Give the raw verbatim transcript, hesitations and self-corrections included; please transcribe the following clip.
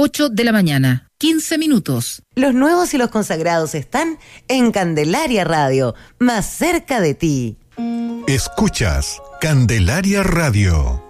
ocho de la mañana, quince minutos. Los nuevos y los consagrados están en Candelaria Radio, más cerca de ti. Escuchas Candelaria Radio.